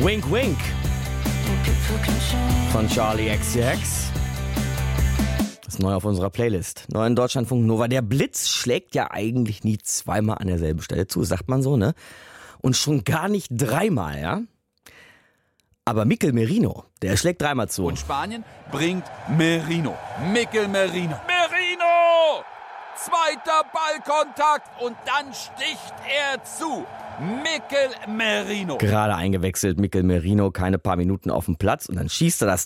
Wink Wink von Charlie XCX. Das ist neu auf unserer Playlist. Neu in Deutschlandfunk Nova. Der Blitz schlägt ja eigentlich nie zweimal an derselben Stelle zu, sagt man so, ne? Und schon gar nicht dreimal, ja? Aber Mikel Merino, der schlägt dreimal zu. Und Spanien bringt Merino. Mikel Merino. Merino! Zweiter Ballkontakt und dann sticht er zu. Mikel Merino. Gerade eingewechselt, Mikel Merino, keine paar Minuten auf dem Platz. Und dann schießt er das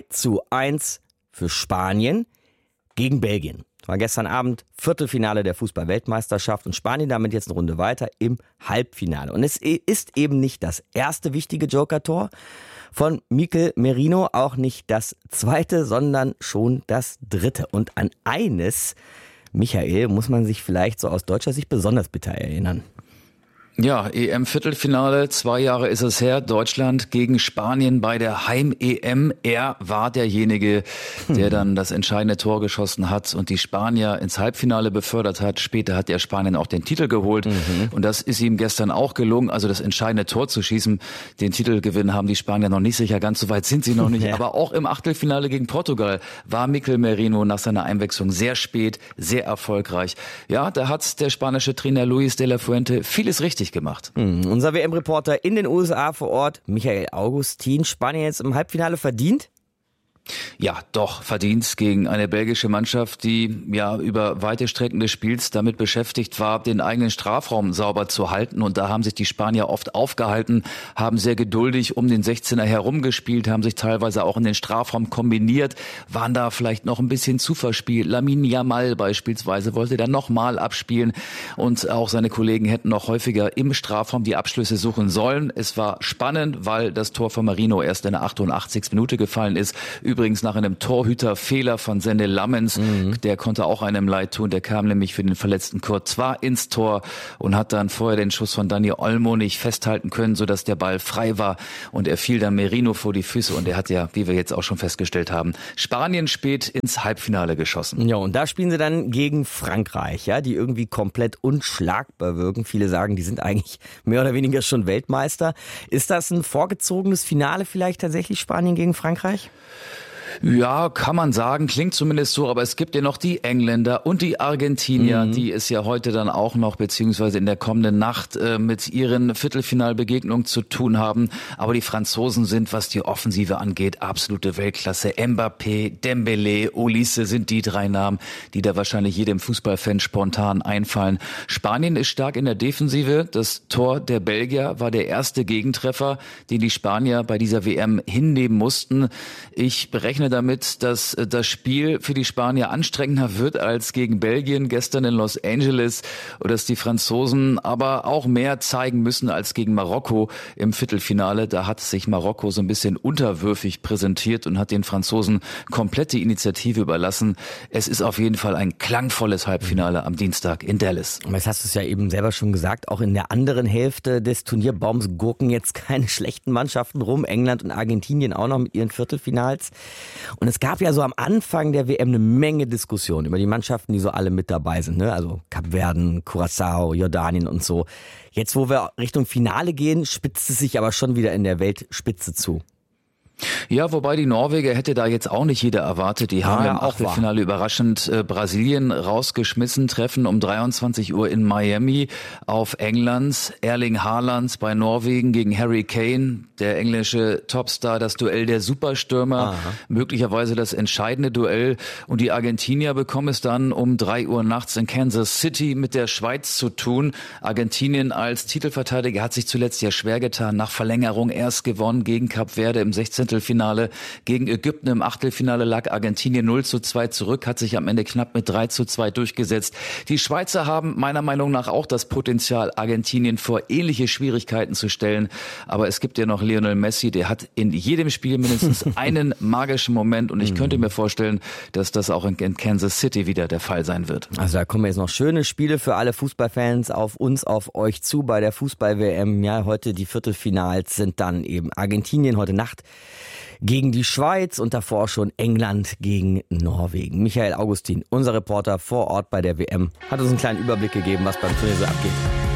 2:1 für Spanien gegen Belgien. War gestern Abend Viertelfinale der Fußball-Weltmeisterschaft und Spanien damit jetzt eine Runde weiter im Halbfinale. Und es ist eben nicht das erste wichtige Joker-Tor von Mikel Merino, auch nicht das zweite, sondern schon das dritte. Und an eines, Michael, muss man sich vielleicht so aus deutscher Sicht besonders bitter erinnern. Ja, EM-Viertelfinale, 2 Jahre ist es her, Deutschland gegen Spanien bei der Heim-EM. Er war derjenige, der dann das entscheidende Tor geschossen hat und die Spanier ins Halbfinale befördert hat. Später hat der Spanien auch den Titel geholt und das ist ihm gestern auch gelungen, also das entscheidende Tor zu schießen. Den Titelgewinn haben die Spanier noch nicht sicher, ganz so weit sind sie noch nicht. Ja. Aber auch im Achtelfinale gegen Portugal war Mikel Merino nach seiner Einwechslung sehr spät, sehr erfolgreich. Ja, da hat der spanische Trainer Luis de la Fuente vieles richtig gemacht. Unser WM-Reporter in den USA vor Ort, Michael Augustin, Spanien jetzt im Halbfinale verdient? Ja, doch, verdient gegen eine belgische Mannschaft, die ja über weite Strecken des Spiels damit beschäftigt war, den eigenen Strafraum sauber zu halten. Und da haben sich die Spanier oft aufgehalten, haben sehr geduldig um den 16er herumgespielt, haben sich teilweise auch in den Strafraum kombiniert, waren da vielleicht noch ein bisschen zu verspielt. Lamine Yamal beispielsweise wollte dann nochmal abspielen und auch seine Kollegen hätten noch häufiger im Strafraum die Abschlüsse suchen sollen. Es war spannend, weil das Tor von Merino erst in der 88. Minute gefallen ist. Übrigens nach einem Torhüterfehler von Senne Lammens, der konnte auch einem leid tun, der kam nämlich für den verletzten Courtois ins Tor und hat dann vorher den Schuss von Dani Olmo nicht festhalten können, sodass der Ball frei war und er fiel dann Merino vor die Füße und er hat ja, wie wir jetzt auch schon festgestellt haben, Spanien spät ins Halbfinale geschossen. Ja, und da spielen sie dann gegen Frankreich, ja, die irgendwie komplett unschlagbar wirken. Viele sagen, die sind eigentlich mehr oder weniger schon Weltmeister. Ist das ein vorgezogenes Finale vielleicht tatsächlich, Spanien gegen Frankreich? Ja, kann man sagen, klingt zumindest so, aber es gibt ja noch die Engländer und die Argentinier, die es ja heute dann auch noch, beziehungsweise in der kommenden Nacht mit ihren Viertelfinalbegegnungen zu tun haben. Aber die Franzosen sind, was die Offensive angeht, absolute Weltklasse. Mbappé, Dembélé, Olise sind die 3 Namen, die da wahrscheinlich jedem Fußballfan spontan einfallen. Spanien ist stark in der Defensive. Das Tor der Belgier war der erste Gegentreffer, den die Spanier bei dieser WM hinnehmen mussten. Ich berechne damit, dass das Spiel für die Spanier anstrengender wird als gegen Belgien gestern in Los Angeles und dass die Franzosen aber auch mehr zeigen müssen als gegen Marokko im Viertelfinale. Da hat sich Marokko so ein bisschen unterwürfig präsentiert und hat den Franzosen komplette Initiative überlassen. Es ist auf jeden Fall ein klangvolles Halbfinale am Dienstag in Dallas. Aber jetzt hast du es ja eben selber schon gesagt, auch in der anderen Hälfte des Turnierbaums gurken jetzt keine schlechten Mannschaften rum. England und Argentinien auch noch mit ihren Viertelfinals. Und es gab ja so am Anfang der WM eine Menge Diskussionen über die Mannschaften, die so alle mit dabei sind, ne? Also Kapverden, Curaçao, Jordanien und so. Jetzt, wo wir Richtung Finale gehen, spitzt es sich aber schon wieder in der Weltspitze zu. Ja, wobei die Norweger hätte da jetzt auch nicht jeder erwartet. Die haben im Achtelfinale überraschend Brasilien rausgeschmissen, treffen um 23 Uhr in Miami auf England. Erling Haaland bei Norwegen gegen Harry Kane, der englische Topstar, das Duell der Superstürmer, möglicherweise das entscheidende Duell. Und die Argentinier bekommen es dann um 3 Uhr nachts in Kansas City mit der Schweiz zu tun. Argentinien als Titelverteidiger hat sich zuletzt ja schwer getan, nach Verlängerung erst gewonnen gegen Kap Verde im 16. Viertelfinale. Gegen Ägypten im Achtelfinale lag Argentinien 0:2 zurück, hat sich am Ende knapp mit 3:2 durchgesetzt. Die Schweizer haben meiner Meinung nach auch das Potenzial, Argentinien vor ähnliche Schwierigkeiten zu stellen. Aber es gibt ja noch Lionel Messi, der hat in jedem Spiel mindestens einen magischen Moment und ich könnte mir vorstellen, dass das auch in Kansas City wieder der Fall sein wird. Also da kommen jetzt noch schöne Spiele für alle Fußballfans auf uns, auf euch zu bei der Fußball-WM. Ja, heute die Viertelfinals sind dann eben Argentinien heute Nacht gegen die Schweiz und davor schon England gegen Norwegen. Michael Augustin, unser Reporter vor Ort bei der WM, hat uns einen kleinen Überblick gegeben, was beim Turnier so abgeht.